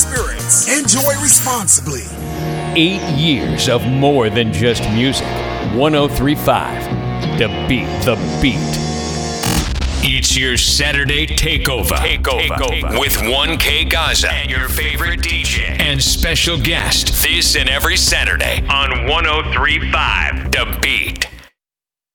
spirits. Enjoy responsibly. 8 years of more than just music. 103.5 to beat the beat. It's your Saturday takeover. With 1K Gaza and your favorite DJ and special guest. This and every Saturday on 103.5 The Beat.